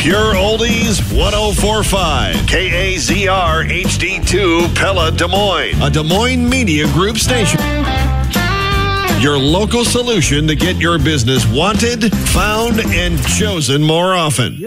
Pure Oldies 1045. KAZR HD2 Pella Des Moines. A Des Moines Media Group station. Your local solution to get your business wanted, found, and chosen more often.